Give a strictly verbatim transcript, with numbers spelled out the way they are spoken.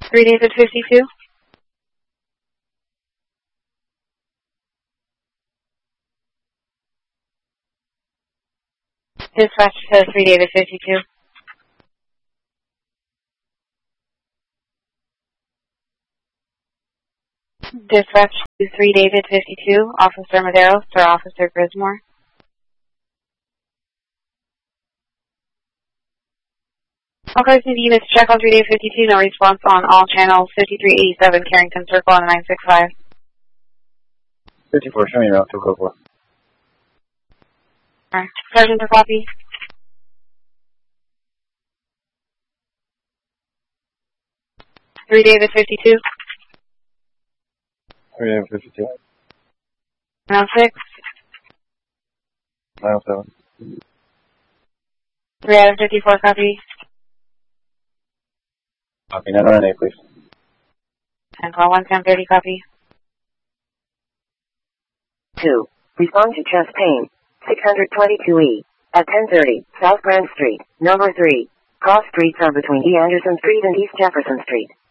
three David fifty-two. Dispatch to three David fifty-two. Dispatch to three David fifty-two, Officer Medeiros or Officer Grismore. All cars need units check on three David fifty-two, no response on all channels, fifty-three eighty-seven Carrington Circle on nine six five. fifty-four, show me around two four. Alright, Sergeant to copy. three David fifty-two. three David fifty-two. nine oh six. nine oh seven. three Adam fifty-four, copy. Copy, nine oh eight, please. ten call one ten thirty, copy. two. Respond to chest pain. six twenty-two E. At ten thirty, South Grand Street, number three. Cross streets are between E. Anderson Street and East Jefferson Street.